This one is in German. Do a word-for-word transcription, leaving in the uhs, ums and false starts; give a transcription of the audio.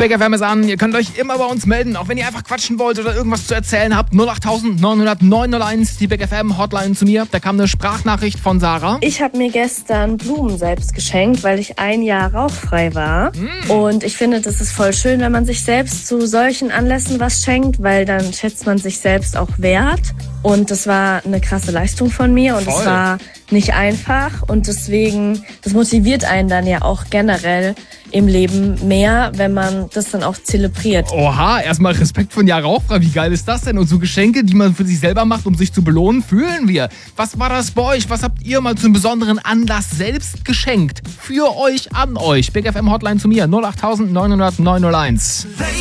Big F M ist an. Ihr könnt euch immer bei uns melden, auch wenn ihr einfach quatschen wollt oder irgendwas zu erzählen habt. null acht neun null null neun null eins, die Big F M Hotline zu mir. Da kam eine Sprachnachricht von Sarah. Ich habe mir gestern Blumen selbst geschenkt, weil ich ein Jahr rauchfrei war. Mm. Und ich finde, das ist voll schön, wenn man sich selbst zu solchen Anlässen was schenkt, weil dann schätzt man sich selbst auch wert. Und das war eine krasse Leistung von mir und es war nicht einfach. Und deswegen, das motiviert einen dann ja auch generell im Leben mehr, wenn man das dann auch zelebriert. Oha, erstmal Respekt von Jahr rauchfrei. Wie geil ist das denn? Und so Geschenke, die man für sich selber macht, um sich zu belohnen, fühlen wir. Was war das bei euch? Was habt ihr mal zu einem besonderen Anlass selbst geschenkt? Für euch, an euch. Big F M Hotline zu mir. null acht neun null null neun null eins.